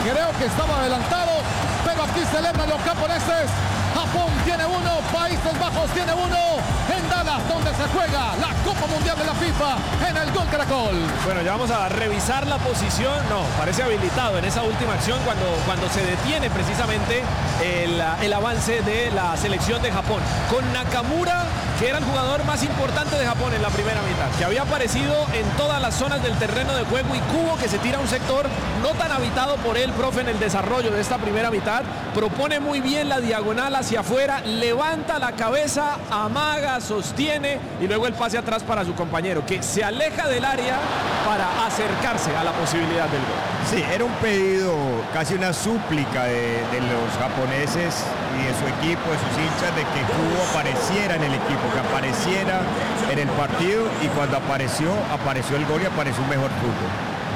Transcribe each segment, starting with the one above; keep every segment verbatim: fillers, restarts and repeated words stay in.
Creo que estaba adelantado, pero aquí celebran los japoneses. Japón tiene uno, Países Bajos tiene uno. En Dallas, donde se juega la Copa Mundial de la FIFA, en el Gol Caracol. Bueno, ya vamos a revisar la posición. No, parece habilitado en esa última acción cuando, cuando se detiene precisamente el, el avance de la selección de Japón. Con Nakamura, que era el jugador más importante de Japón en la primera mitad, que había aparecido en todas las zonas del terreno de juego, y Kubo, que se tira a un sector no tan habitado por él, profe, en el desarrollo de esta primera mitad. Propone muy bien la diagonal hacia afuera, levanta la cabeza, amaga, sostiene, y luego el pase atrás para su compañero, que se aleja del área para acercarse a la posibilidad del gol. Sí, era un pedido, casi una súplica de, de los japoneses y de su equipo, de sus hinchas, de que Kubo apareciera en el equipo, que apareciera en el partido, y cuando apareció, apareció el gol y apareció un mejor fútbol.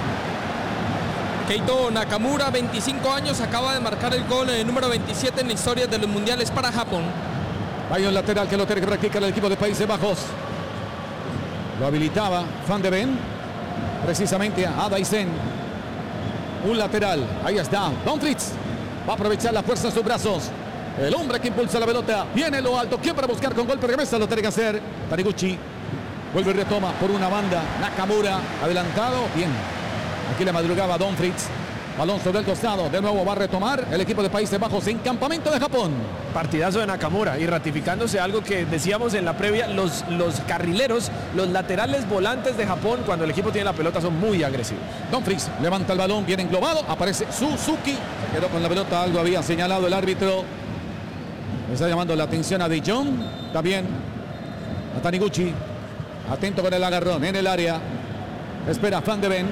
Keito Nakamura, veinticinco años, acaba de marcar el gol eh, número veintisiete en la historia de los mundiales para Japón. Hay un lateral que lo tiene que practicar el equipo de Países Bajos. Lo habilitaba Van de Ven, precisamente a Daisen. Un lateral, ahí está, Dumfries. Va a aprovechar la fuerza de sus brazos. El hombre que impulsa la pelota, viene lo alto. ¿Quién para buscar con golpe de cabeza? Lo tiene que hacer Taniguchi. Vuelve y retoma por una banda. Nakamura, adelantado, bien. Aquí le madrugaba Dumfries. Balón sobre el costado. De nuevo va a retomar el equipo de Países Bajos en campamento de Japón. Partidazo de Nakamura, y ratificándose algo que decíamos en la previa, los, los carrileros, los laterales volantes de Japón, cuando el equipo tiene la pelota, son muy agresivos. Dumfries levanta el balón, bien englobado. Aparece Suzuki. Se quedó con la pelota, algo había señalado el árbitro. Está llamando la atención a De Jong. También a Taniguchi. Atento con el agarrón en el área. Espera Van de Ven.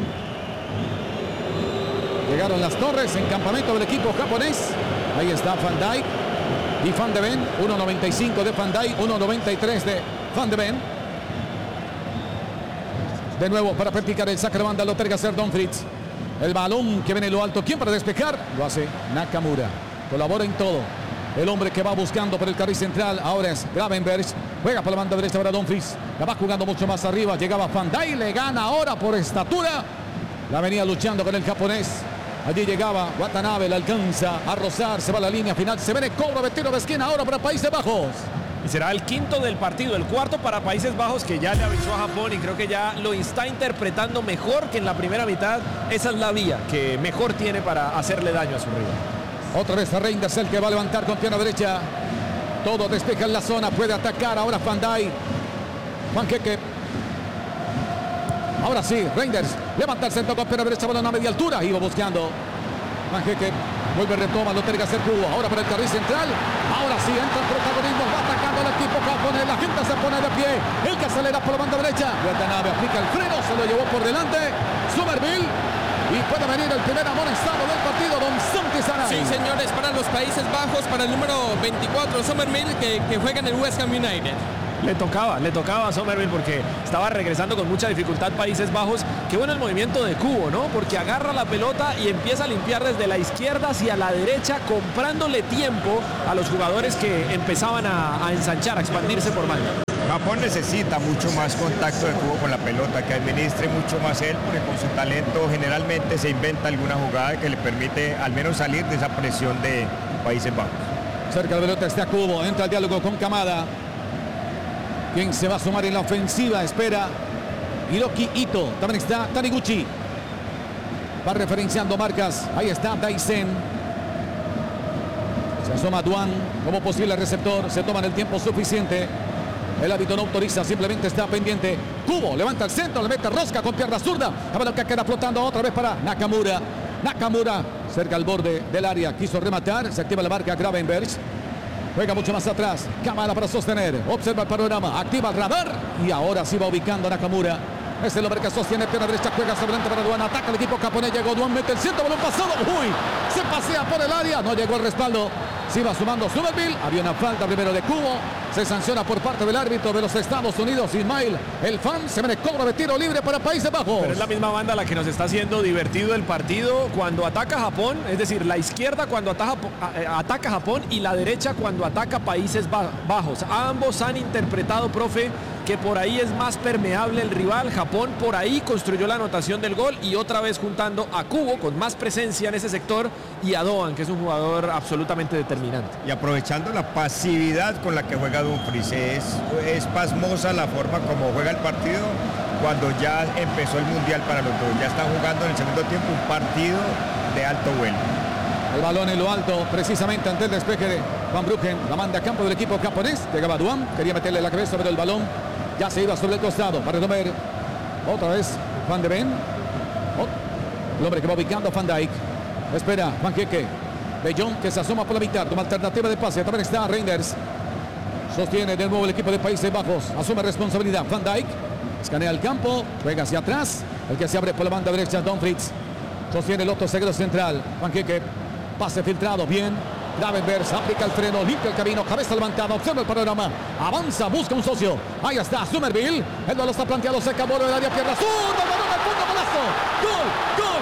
Llegaron las torres en campamento del equipo japonés. Ahí está Van Dijk y Van de Ven. uno noventa y cinco de Van Dijk, uno noventa y tres de Van de Ven. De nuevo para practicar el saque de banda, lo tiene que hacer Dumfries. El balón que viene en lo alto. ¿Quién para despejar? Lo hace Nakamura. Colabora en todo. El hombre que va buscando por el carril central ahora es Gravenberg. Juega por la banda derecha para Dumfries. La va jugando mucho más arriba. Llegaba Van Dijk, le gana ahora por estatura. La venía luchando con el japonés. Allí llegaba Watanabe, la alcanza a rozar, se va a la línea final, se viene cobro de tiro de esquina ahora para Países Bajos. Y será el quinto del partido, el cuarto para Países Bajos, que ya le avisó a Japón y creo que ya lo está interpretando mejor que en la primera mitad. Esa es la vía que mejor tiene para hacerle daño a su rival. Otra vez a Reinders, el que va a levantar con pierna derecha. Todo despeja en la zona, puede atacar ahora Van Dijk. Panqueque. Ahora sí, Reinders levanta el centro con pierna derecha, balón a media altura. Iba buscando Manjeque. Vuelve, retoma, lo tiene que hacer Kubo. Ahora para el carril central. Ahora sí entra el protagonismo. Va atacando el equipo japonés. La gente se pone de pie. El que acelera por la banda derecha. Watanabe aplica el freno. Se lo llevó por delante. Somerville. Y puede venir el primer amonestado del partido, Don Santi Saray. Sí, señores, para los Países Bajos, para el número veinticuatro, Somerville, que, que juega en el West Ham United. Le tocaba, le tocaba a Somerville porque estaba regresando con mucha dificultad Países Bajos. Qué bueno el movimiento de Kubo, ¿no? Porque agarra la pelota y empieza a limpiar desde la izquierda hacia la derecha, comprándole tiempo a los jugadores que empezaban a, a ensanchar, a expandirse por banda. Japón necesita mucho más contacto de Kubo con la pelota, que administre mucho más él, porque con su talento generalmente se inventa alguna jugada que le permite al menos salir de esa presión de Países Bajos. Cerca de la pelota está Kubo, entra el diálogo con Kamada. ¿Quién se va a sumar en la ofensiva? Espera Hiroki Ito. También está Taniguchi. Va referenciando marcas. Ahí está Daisen. Se asoma Duan como posible receptor. Se toman el tiempo suficiente. El árbitro no autoriza, simplemente está pendiente. Kubo levanta el centro, le mete rosca con pierna zurda. La pelota queda flotando otra vez para Nakamura. Nakamura cerca al borde del área. Quiso rematar. Se activa la marca Gravenberg. Juega mucho más atrás. Kamada para sostener. Observa el panorama. Activa el radar. Y ahora sí va ubicando a Nakamura. Es el hombre que sostiene pierna derecha. Juega sobre adelante para Duan. Ataca el equipo japonés. Llegó Duan. Mete el centro. Balón pasado. Uy. Se pasea por el área. No llegó el respaldo. Se iba sumando Somerville. Había una falta primero de Kubo. Se sanciona por parte del árbitro de los Estados Unidos, Ismail. El fan se me cobra de tiro libre para Países Bajos. Pero es la misma banda la que nos está haciendo divertido el partido cuando ataca Japón, es decir, la izquierda cuando ataca, ataca Japón y la derecha cuando ataca Países Bajos. Ambos han interpretado, profe, que por ahí es más permeable el rival. Japón por ahí construyó la anotación del gol y otra vez juntando a Kubo con más presencia en ese sector y a Doan, que es un jugador absolutamente determinante. Y aprovechando la pasividad con la que juega Dumfries, es, es pasmosa la forma como juega el partido cuando ya empezó el Mundial para los dos. Ya están jugando en el segundo tiempo un partido de alto vuelo. El balón en lo alto, precisamente ante el despeje de Van Bruggen. La manda a campo del equipo japonés. Llegaba Duan, quería meterle la cabeza, pero el balón ya se iba sobre el costado para retomar otra vez Van de Ven. Oh, el hombre que va ubicando a Van Dijk. Espera Juan Queque. De Jong que se asoma por la mitad. Toma alternativa de pase. También está Reinders. Sostiene de nuevo el equipo de Países Bajos. Asume responsabilidad Van Dijk. Escanea el campo. Juega hacia atrás. El que se abre por la banda derecha, Dumfries. Sostiene el otro zaguero central. Juan Queque. Pase filtrado. Bien. Gravenbergs aplica el freno, limpia el camino, cabeza levantada, observa el panorama, avanza, busca un socio. Ahí está Somerville. El balón está planteado, se acabó el área, pierna sur, balón al fondo, golazo.